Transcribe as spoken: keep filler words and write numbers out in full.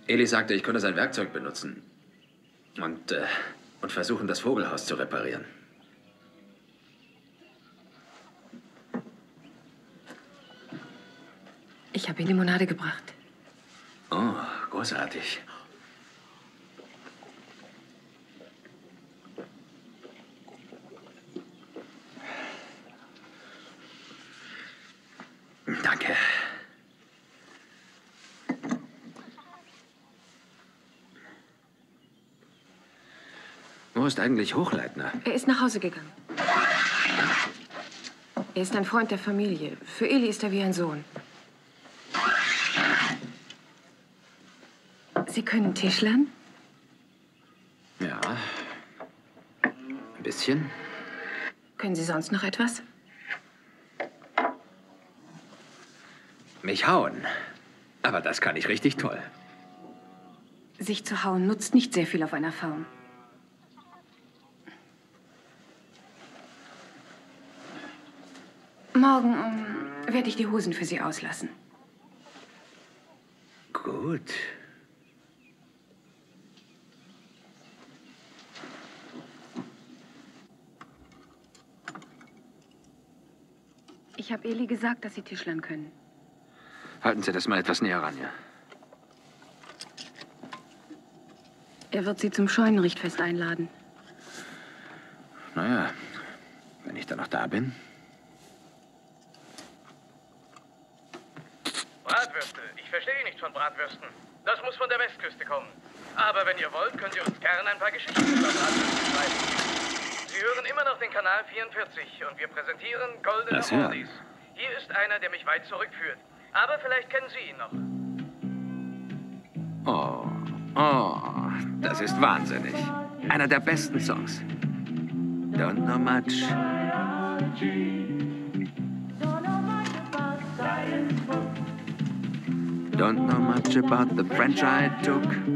Eli sagte, ich könne sein Werkzeug benutzen. Und, äh, und versuchen, das Vogelhaus zu reparieren. Ich habe ihm Limonade gebracht. Oh, großartig. Danke. Wo ist eigentlich Hochleitner? Er ist nach Hause gegangen. Er ist ein Freund der Familie. Für Eli ist er wie ein Sohn. Sie können Tischlern? Ja. Ein bisschen. Können Sie sonst noch etwas? Mich hauen. Aber das kann ich richtig toll. Sich zu hauen nutzt nicht sehr viel auf einer Farm. Morgen um, werde ich die Hosen für Sie auslassen. Gut. Ich habe Eli gesagt, dass Sie Tischlern können. Halten Sie das mal etwas näher ran, ja? Er wird Sie zum Scheunenrichtfest einladen. Naja, wenn ich dann noch da bin. Bratwürste. Ich verstehe nichts von Bratwürsten. Das muss von der Westküste kommen. Aber wenn ihr wollt, könnt ihr uns gerne ein paar Geschichten über Bratwürste schreiben. Sie hören immer noch den Kanal vierundvierzig und wir präsentieren Goldene Das hören. Oldies. Hier ist einer, der mich weit zurückführt. Aber vielleicht kennen Sie ihn noch. Oh, oh, das ist wahnsinnig. Einer der besten Songs. Don't know much. Don't know much about the French I took.